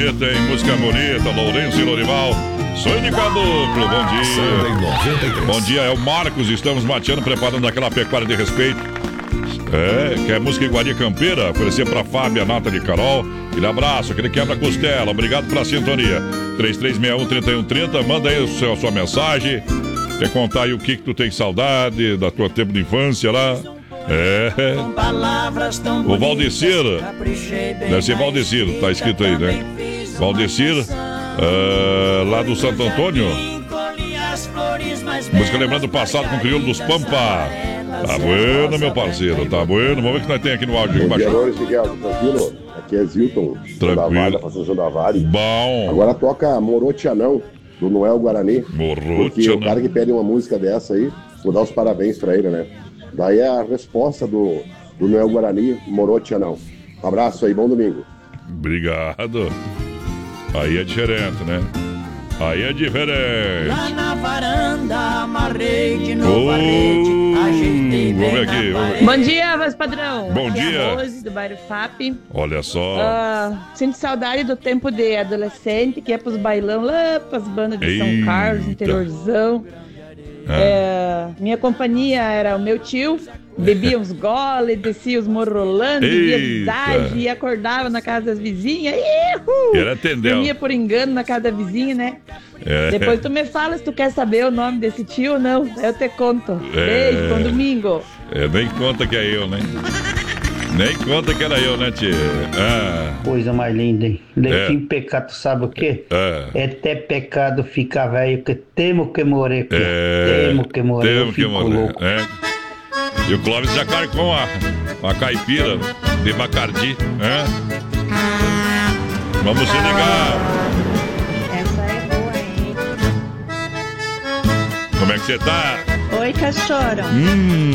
Tem música bonita, Lourenço e Lorival. Sonho de caboclo, bom dia. Bom dia, é o Marcos. Estamos mateando, preparando aquela pecuária de respeito. Quer música Iguaria Campeira? Oferecer pra Fábia, Nata de Carol. Aquele abraço, aquele quebra-costela. Obrigado pela sintonia. 3361-3130. Manda aí a sua mensagem. Quer contar aí o que tu tem saudade da tua tempo de infância lá? O Valdecir. Deve ser Valdecir, tá escrito aí, né? Valdecir, lá do Santo Antônio. Música lembrando o passado com o Crioulo dos Pampa. Tá bueno, meu parceiro, tá bueno. Vamos ver o que nós temos aqui no áudio. Bom dia, Miguel, tranquilo? Aqui é Zilton, tranquilo. Da Passando João da Vale. Bom. Agora toca Morotianão, do Noel Guarani. Porque o cara que pede uma música dessa aí, vou dar os parabéns pra ele, né? Daí é a resposta do Noel Guarani, Morotianão. Um abraço aí, bom domingo. Obrigado. Aí é diferente, né? Aí é diferente. Lá na varanda, amarrei de novo a rede, ajeitei vamos ver aqui. Bom dia, voz padrão. Bom dia. É a Rose, do bairro FAP. Olha só. Sinto saudade do tempo de adolescente, que ia pros bailão lá, pras bandas de São Carlos, interiorzão. Minha companhia era o meu tio. Bebia uns goles, descia os morros rolando, bebia visagem e acordava na casa das vizinhas. Era tendel. Dormia por engano na casa da vizinha, né? Depois tu me fala se tu quer saber o nome desse tio ou não. Eu te conto. Beijo, bom domingo. Nem conta que é eu, né? Nem conta que era eu, né, tia? Coisa mais linda, hein? Daqui pecado, sabe o quê? É até pecado ficar velho, que temo que morrer. Temo que morrer. Temo que morrer. E o Clóvis já carcou uma caipira de Bacardi. Vamos se ligar. Essa é boa, hein? Como é que você tá? Oi, cachorro.